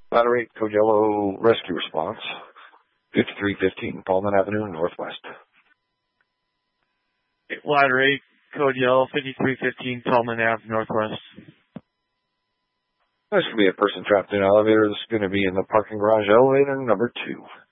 Ladder 8, Code Yellow, rescue response. 5315 Pullman Avenue, Northwest. Ladder 8, Code Yellow, 5315 Pullman Ave, Northwest. There's going to be a person trapped in an elevator. This is going to be in the parking garage elevator number 2.